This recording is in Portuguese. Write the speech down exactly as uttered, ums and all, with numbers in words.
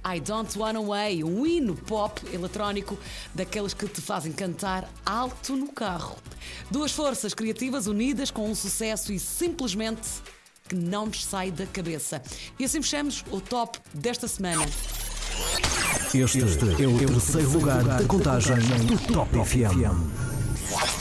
I Don't Wanna Way, um hino pop eletrónico daqueles que te fazem cantar alto no carro. Duas forças criativas unidas com um sucesso e simplesmente que não nos sai da cabeça. E assim fechamos o top desta semana. Este, este é o terceiro lugar da contagem do Top F M.